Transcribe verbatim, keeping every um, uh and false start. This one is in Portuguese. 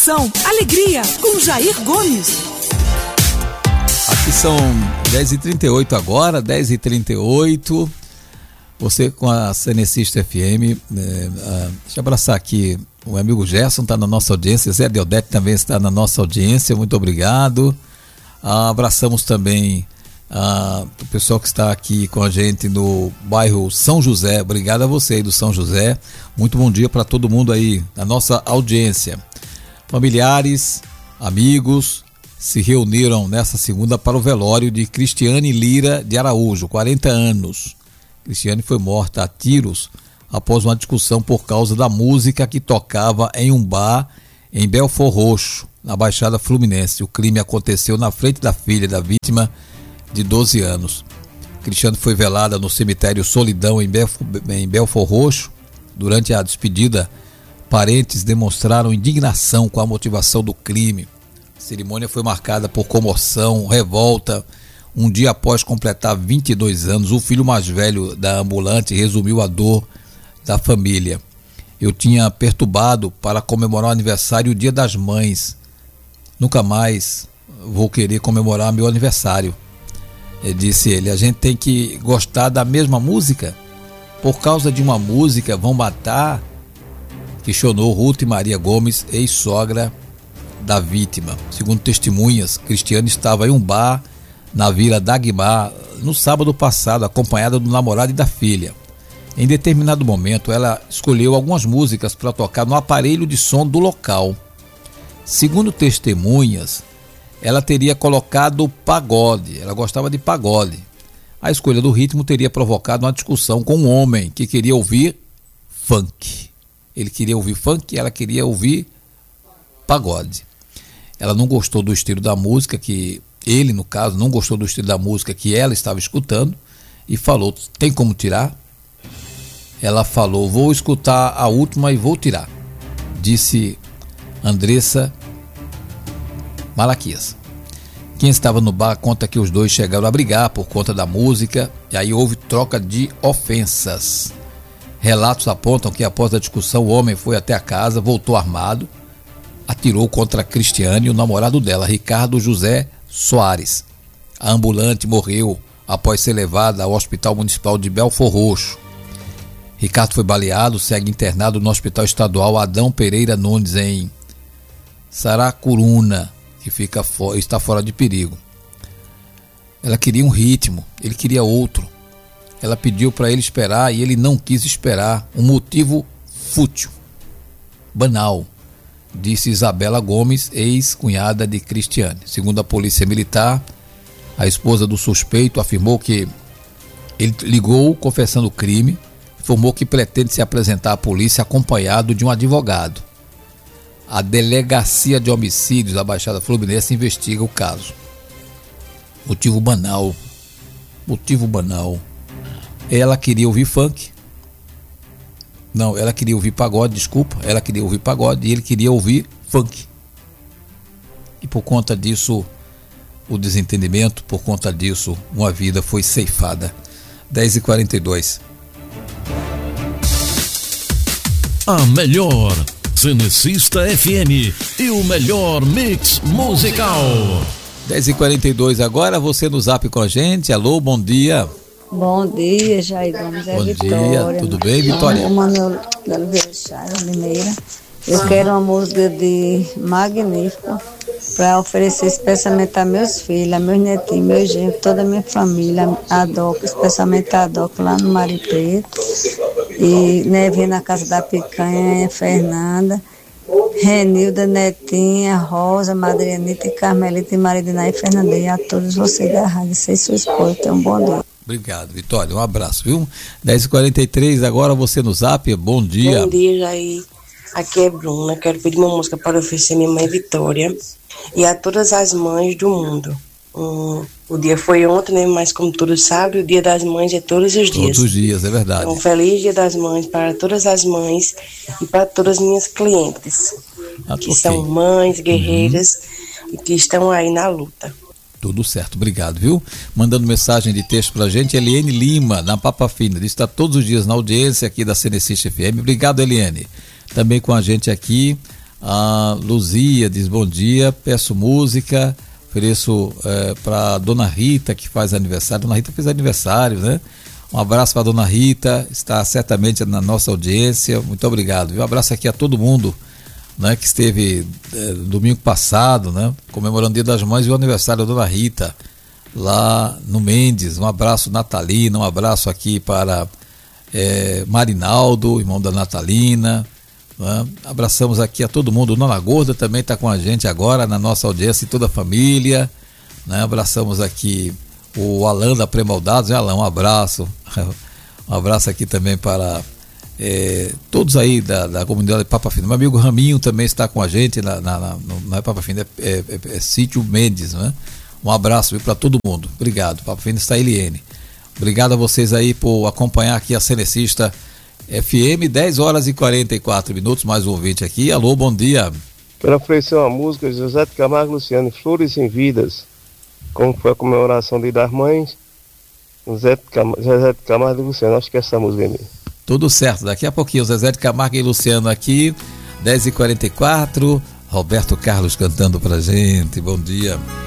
Diversão, alegria, com Jair Gomes. Aqui são dez e trinta e oito agora, dez e trinta e oito. Você com a Cenecista F M. É, a, deixa eu abraçar aqui o amigo Gerson, está na nossa audiência. Zé Deodete também está na nossa audiência. Muito obrigado. Ah, abraçamos também ah, o pessoal que está aqui com a gente no bairro São José. Obrigado a você aí do São José. Muito bom dia para todo mundo aí na nossa audiência. Familiares, amigos se reuniram nessa segunda para o velório de Cristiane Lira de Araújo, quarenta anos. Cristiane foi morta a tiros após uma discussão por causa da música que tocava em um bar em Belford Roxo, na Baixada Fluminense. O crime aconteceu na frente da filha da vítima, de doze anos. Cristiane foi velada no cemitério Solidão, em Belford, em Belford Roxo. Durante a despedida, parentes demonstraram indignação com a motivação do crime. A cerimônia foi marcada por comoção, revolta. Um dia após completar vinte e dois anos, o filho mais velho da ambulante resumiu a dor da família. Eu tinha perturbado para comemorar o aniversário e o Dia das Mães. Nunca mais vou querer comemorar meu aniversário. Ele disse ele, a gente tem que gostar da mesma música? Por causa de uma música vão matar? Questionou Ruth Maria Gomes, ex-sogra da vítima. Segundo testemunhas, Cristiane estava em um bar na Vila Dagmar no sábado passado, acompanhada do namorado e da filha. Em determinado momento, ela escolheu algumas músicas para tocar no aparelho de som do local. Segundo testemunhas, ela teria colocado pagode, ela gostava de pagode. A escolha do ritmo teria provocado uma discussão com um homem que queria ouvir funk. Ele queria ouvir funk e ela queria ouvir pagode. Ela não gostou do estilo da música, que ele, no caso, não gostou do estilo da música que ela estava escutando e falou, tem como tirar? Ela falou, vou escutar a última e vou tirar, disse Andressa Malaquias. Quem estava no bar conta que os dois chegaram a brigar por conta da música e aí houve troca de ofensas. Relatos apontam que após a discussão o homem foi até a casa, voltou armado, atirou contra Cristiane e o namorado dela, Ricardo José Soares. A ambulante morreu após ser levada ao Hospital Municipal de Belford Roxo. Ricardo foi baleado, segue internado no Hospital Estadual Adão Pereira Nunes, em Saracuruna, que fica for, está fora de perigo. Ela queria um ritmo, ele queria outro. Ela pediu para ele esperar e ele não quis esperar. Um motivo fútil, banal, disse Isabela Gomes, ex-cunhada de Cristiane. Segundo a polícia militar, a esposa do suspeito afirmou que ele ligou confessando o crime, informou que pretende se apresentar à polícia acompanhado de um advogado. A Delegacia de Homicídios da Baixada Fluminense investiga o caso. Motivo banal. Motivo banal. Ela queria ouvir funk. Não, ela queria ouvir pagode, desculpa. Ela queria ouvir pagode e ele queria ouvir funk. E por conta disso, o desentendimento, por conta disso, uma vida foi ceifada. dez e quarenta e dois. A melhor Cenecista F M e o melhor mix musical. dez e quarenta e dois agora, você no Zap com a gente. Alô, bom dia. Bom dia, Jair Gomes, é Bom Vitória. dia, tudo bem, Vitória? O Manuel da Oliveira Chaves, Limeira. Eu quero uma música de Magnífico para oferecer especialmente a meus filhos, a meus netinhos, meus genros, toda a minha família, a Doca, especialmente a Doca lá no Mario Preto. E Nevinha na Casa da Picanha, Fernanda, Renilda, Netinha, Rosa, Madrianita e Carmelita e Maridina e Fernanda. E a todos vocês da rádio, vocês e sua esposa, tenham um bom dia. Obrigado, Vitória, um abraço, viu? dez e quarenta e três agora, você no Zap, bom dia. Bom dia, Jair. Aqui é Bruna, quero pedir uma música para oferecer minha mãe Vitória e a todas as mães do mundo. Hum, o dia foi ontem, né? Mas como todos sabem, o Dia das Mães é todos os dias. Todos os dias, é verdade. Então, feliz Dia das Mães para todas as mães e para todas as minhas clientes, ah, que okay. são mães, guerreiras uhum. e que estão aí na luta. Tudo certo, obrigado, viu? Mandando mensagem de texto pra gente, Eliane Lima, na Papa Fina, ele está todos os dias na audiência aqui da Cenecista F M. Obrigado, Eliane. Também com a gente aqui, A Luzia diz bom dia, peço música, ofereço é, para Dona Rita, que faz aniversário. Dona Rita fez aniversário, né? Um abraço para Dona Rita, está certamente na nossa audiência, muito obrigado. E um abraço aqui a todo mundo, né, que esteve é, domingo passado, né, comemorando o Dia das Mães e o aniversário da Dona Rita, lá no Mendes. Um abraço Natalina, um abraço aqui para é, Marinaldo, irmão da Natalina, né? Abraçamos aqui a todo mundo. Nona Gorda também está com a gente agora na nossa audiência e toda a família, né? Abraçamos aqui o Alan da Premaldados, né, Alan? Um abraço. Um abraço aqui também para é, todos aí da, da comunidade de Papa Fina. Meu amigo Raminho também está com a gente na, na, na, não é Papa Fina, é, é, é, é Sítio Mendes, né? Um abraço para todo mundo. Obrigado. Papa Fina está Eliene. Obrigado a vocês aí por acompanhar aqui a Cenecista F M, dez horas e quarenta e quatro minutos, mais um ouvinte aqui. Alô, bom dia. Quero oferecer uma música de José de Camargo e Luciano, Flores em Vidas, como foi a comemoração do Dia das Mães, José de Camargo, José de Camargo e Luciano, acho que é essa música mesmo. Tudo certo, daqui a pouquinho o Zezé de Camargo e Luciano aqui, dez e quarenta e quatro, Roberto Carlos cantando pra gente, bom dia.